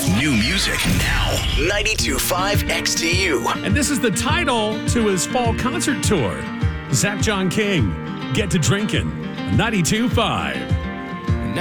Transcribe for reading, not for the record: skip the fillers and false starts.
New music now. 92.5 XTU. And this is the title to his fall concert tour. Zach John King, Get to Drinkin', 92.5.